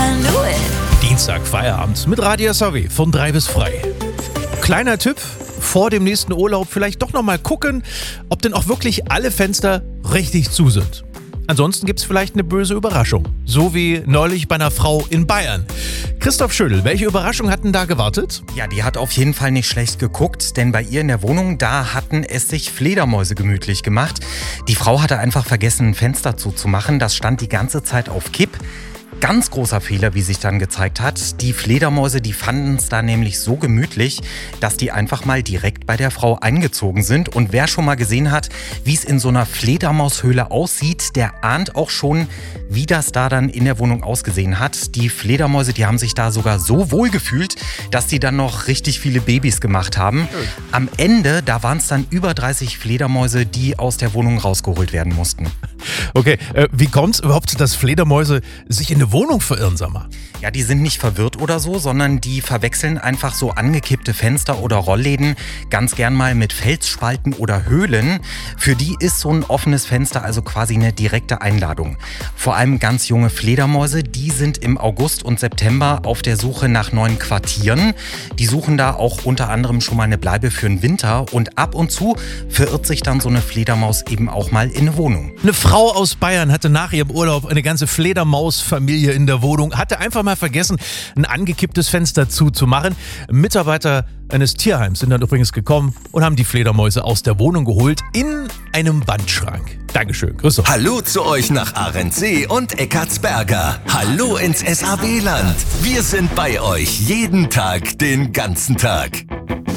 I knew it. Dienstag Feierabend mit Radio SAW von 3 bis frei. Kleiner Tipp, vor dem nächsten Urlaub vielleicht doch nochmal gucken, ob denn auch wirklich alle Fenster richtig zu sind. Ansonsten gibt's vielleicht eine böse Überraschung. So wie neulich bei einer Frau in Bayern. Christoph Schödel, welche Überraschung hat denn da gewartet? Ja, die hat auf jeden Fall nicht schlecht geguckt, denn bei ihr in der Wohnung, da hatten es sich Fledermäuse gemütlich gemacht. Die Frau hatte einfach vergessen, ein Fenster zuzumachen. Das stand die ganze Zeit auf Kipp. Ganz großer Fehler, wie sich dann gezeigt hat. Die Fledermäuse, die fanden es da nämlich so gemütlich, dass die einfach mal direkt bei der Frau eingezogen sind. Und wer schon mal gesehen hat, wie es in so einer Fledermaushöhle aussieht, der ahnt auch schon, wie das da dann in der Wohnung ausgesehen hat. Die Fledermäuse, die haben sich da sogar so wohl gefühlt, dass die dann noch richtig viele Babys gemacht haben. Am Ende, da waren es dann über 30 Fledermäuse, die aus der Wohnung rausgeholt werden mussten. Okay, wie kommt's überhaupt, dass Fledermäuse sich in eine Wohnung verirren, sag mal? Ja, die sind nicht verwirrt oder so, sondern die verwechseln einfach so angekippte Fenster oder Rollläden ganz gern mal mit Felsspalten oder Höhlen. Für die ist so ein offenes Fenster also quasi eine direkte Einladung. Vor allem ganz junge Fledermäuse, die sind im August und September auf der Suche nach neuen Quartieren. Die suchen da auch unter anderem schon mal eine Bleibe für den Winter und ab und zu verirrt sich dann so eine Fledermaus eben auch mal in eine Wohnung. Eine Frau aus Bayern hatte nach ihrem Urlaub eine ganze Fledermausfamilie in der Wohnung, hatte einfach mal vergessen, ein angekipptes Fenster zuzumachen. Mitarbeiter eines Tierheims sind dann übrigens gekommen und haben die Fledermäuse aus der Wohnung geholt in einem Wandschrank. Dankeschön, grüß euch. Hallo zu euch nach Arendsee und Eckartsberger. Hallo ins SAW-Land. Wir sind bei euch jeden Tag, den ganzen Tag.